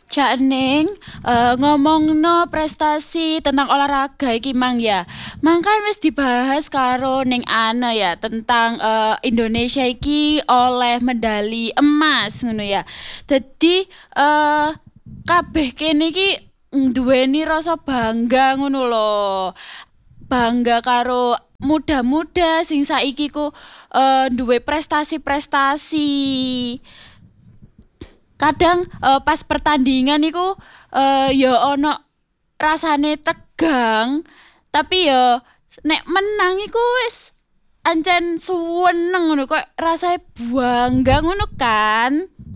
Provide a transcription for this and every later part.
Cak Ning, ngomongno prestasi tentang olahraga iki mang ya. Mang kan wis dibahas karo ning Ana ya tentang Indonesia iki oleh medali emas ngono ya. Dadi kabeh kene iki duweni rasa bangga ngono lho. Bangga karo muda-muda sing saiki ku duwe prestasi-prestasi. Kadang pas pertandingan iku ya ono rasane tegang, tapi ya nek menang iku wis ancen suweneng ngono kok rasane bangga ngono kan.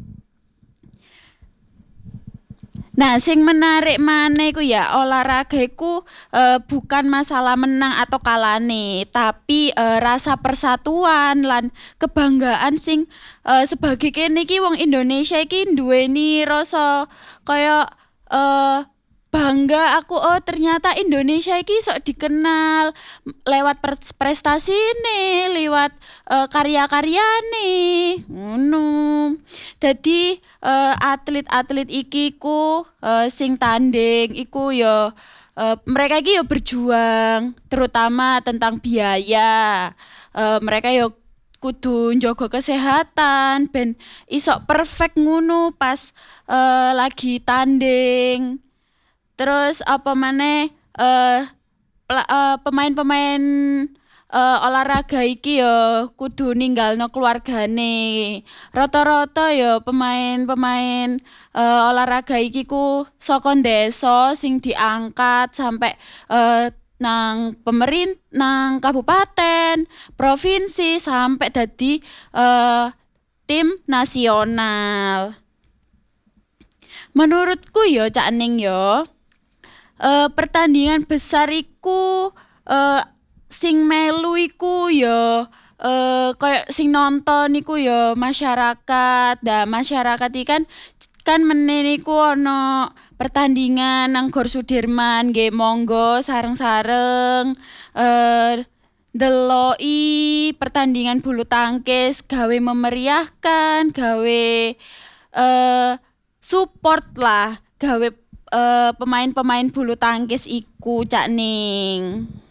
Nah, sing menarik maneh iku ya olahraga iku bukan masalah menang atau kalane, tapi rasa persatuan lan kebanggaan sing sebagai kene iki wong Indonesia iki nduweni rasa kaya eh bangga aku oh ternyata Indonesia iki sok dikenal lewat prestasine, lewat karya-karyane. Ngono. Dadi atlet-atlet iki ku sing tanding iku ya mereka iki ya berjuang terutama tentang biaya. Mereka ya kudu njaga kesehatan ben iso perfect ngono pas lagi tanding. Terus apa maneh pemain-pemain olahraga iki ya kudu ninggalno keluargane. Rata-rata ya pemain-pemain olahraga iki ku saka desa sing diangkat sampai nang kabupaten, provinsi sampai dadi tim nasional. Menurutku ya Cak Ning ya pertandingan besar iku sing melu iku ya koyo sing nonton iku ya masyarakat. Nah, masyarakat iki kan meneh niku ana pertandingan nang Gor Sudirman nggih monggo sareng-sareng ndeloki pertandingan bulu tangkis gawe memeriahkan, gawe support lah, gawe pemain-pemain bulu tangkis iku Cak Ning.